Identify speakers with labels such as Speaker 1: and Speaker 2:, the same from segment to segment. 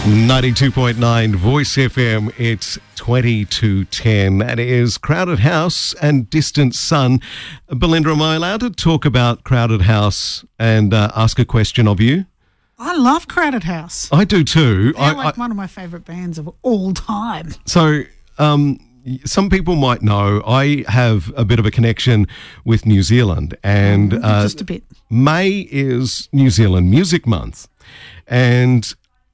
Speaker 1: 92.9 Voice FM, it's 20 to 10. That is Crowded House and Distant Sun. Belinda, am I allowed to talk about Crowded House and ask a question of you?
Speaker 2: I love Crowded House.
Speaker 1: I do too.
Speaker 2: They're one of my favourite bands of all time.
Speaker 1: So, some people might know I have a bit of a connection with New Zealand, and
Speaker 2: Just a bit.
Speaker 1: May is New Zealand Music Month, and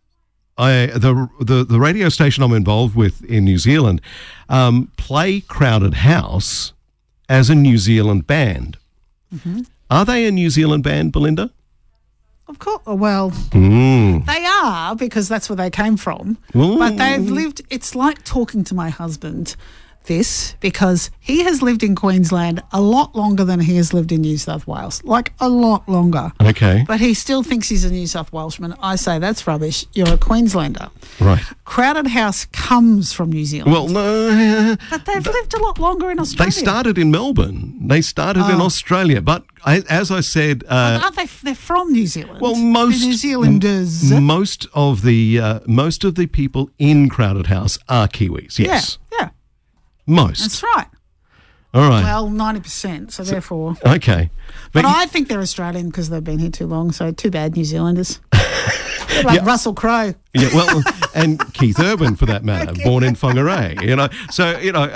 Speaker 1: the radio station I'm involved with in New Zealand play Crowded House as a New Zealand band. Mm-hmm. Are they a New Zealand band, Belinda?
Speaker 2: Of course. Well, they are, because that's where they came from.
Speaker 1: Ooh.
Speaker 2: But they've lived, it's like talking to my husband, because he has lived in Queensland a lot longer than he has lived in New South Wales. Like, a lot longer.
Speaker 1: Okay.
Speaker 2: But he still thinks he's a New South Welshman. I say, that's rubbish. You're a Queenslander.
Speaker 1: Right.
Speaker 2: Crowded House comes from New Zealand.
Speaker 1: Well, no.
Speaker 2: But they've lived a lot longer in Australia.
Speaker 1: They started in Melbourne. They started in Australia. But as I said...
Speaker 2: aren't they? They're from New Zealand.
Speaker 1: Well,
Speaker 2: the New Zealanders.
Speaker 1: Most of the people in Crowded House are Kiwis, yes.
Speaker 2: Yeah.
Speaker 1: Most.
Speaker 2: That's right.
Speaker 1: All right.
Speaker 2: Well, 90%, so therefore.
Speaker 1: Okay.
Speaker 2: But I think they're Australian because they've been here too long, so too bad, New Zealanders. Like Russell Crowe.
Speaker 1: Yeah, well, and Keith Urban, for that matter, born in Whangarei, So,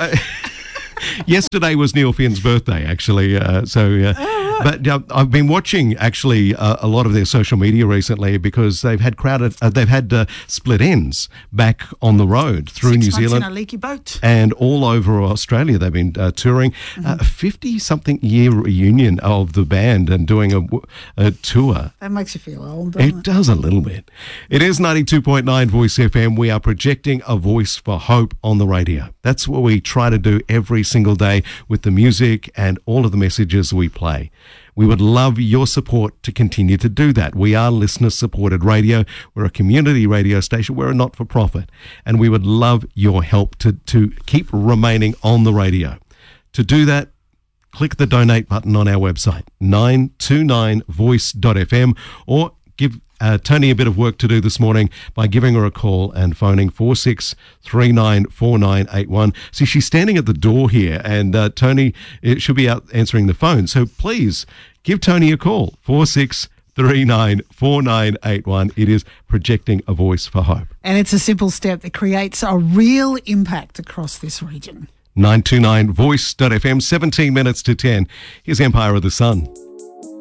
Speaker 1: yesterday was Neil Finn's birthday, actually. But I've been watching actually a lot of their social media recently because they've had split ends back on the road through
Speaker 2: 6
Speaker 1: New
Speaker 2: months
Speaker 1: Zealand
Speaker 2: in a leaky boat
Speaker 1: and all over Australia. They've been touring a 50-something year reunion of the band and doing a tour.
Speaker 2: That makes you feel old, doesn't it?
Speaker 1: It does a little bit. It is 92.9 Voice FM. We are projecting a voice for hope on the radio. That's what we try to do every single day with the music and all of the messages we play. We would love your support to continue to do that. We are listener-supported radio. We're a community radio station. We're a not-for-profit. And we would love your help to keep remaining on the radio. To do that, click the donate button on our website, 929voice.fm, or give Tony a bit of work to do this morning by giving her a call and phoning 46394981. See, she's standing at the door here, and Tony should be out answering the phone. So please give Tony a call, 46394981. It is projecting a voice for hope.
Speaker 2: And it's a simple step that creates a real impact across this region.
Speaker 1: 929voice.fm, 17 minutes to 10. Here's Empire of the Sun.